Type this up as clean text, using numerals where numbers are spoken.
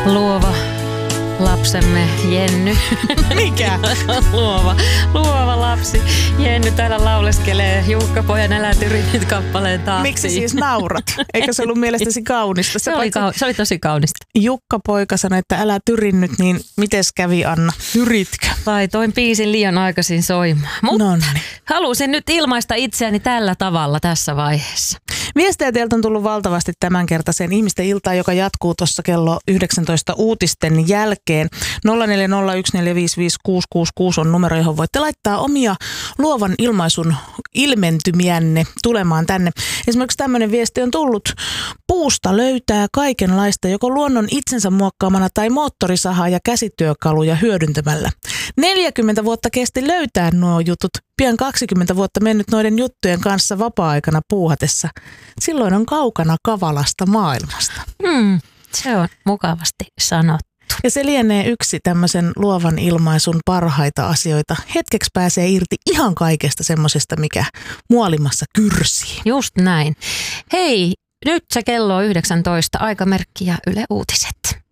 luova lapsemme Jenny. Mikä? luova lapsi. Jenny täällä lauleskelee Jukka-pojan Älä tyri nyt -kappaleen tahtiin. Miksi siis naurat? Eikö se ollut mielestäsi kaunista? Se oli tosi kaunista. Jukka-poika sanoi, että älä tyri nyt, niin mites kävi, Anna? Tyritkö? Laitoin biisin liian aikaisin soimaan. Mutta Noniin. halusin nyt ilmaista itseäni tällä tavalla tässä vaiheessa. Viestejä teiltä on tullut valtavasti tämänkertaiseen ihmisten iltaan, joka jatkuu tuossa kello 19 uutisten jälkeen. 0401455666 on numero, johon voitte laittaa omia luovan ilmaisun ilmentymiänne tulemaan tänne. Esimerkiksi tämmöinen viesti on tullut. Puusta löytää kaikenlaista, joko luonnon itsensä muokkaamana tai moottorisahaa ja käsityökaluja hyödyntämällä. 40 vuotta kesti löytää nuo jutut. Pian 20 vuotta mennyt noiden juttujen kanssa vapaa-aikana puuhatessa. Silloin on kaukana kavalasta maailmasta. Se on mukavasti sanottu. Ja se lienee yksi tämmöisen luovan ilmaisun parhaita asioita. Hetkeksi pääsee irti ihan kaikesta semmoisesta, mikä muolimassa kyrsii. Just näin. Hei, nyt se kello on 19, aikamerkki ja Yle Uutiset.